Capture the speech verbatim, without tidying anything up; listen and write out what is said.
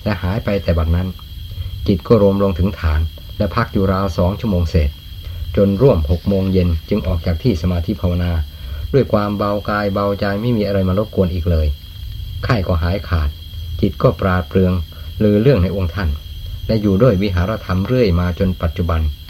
และหายไปแต่บัดนั้นจิตก็รวมลงถึงฐานและพักอยู่ราวสองชั่วโมงเศษจนร่วมหกโมงเย็นจึงออกจากที่สมาธิภาวนาด้วยความเบากายเบาใจไม่มีอะไรมารบกวนอีกเลยไข้ก็หายขาดจิตก็ปราดเปรื่องลือเรื่องในองค์ท่านและอยู่ด้วยวิหารธรรมเรื่อยมาจนปัจจุบัน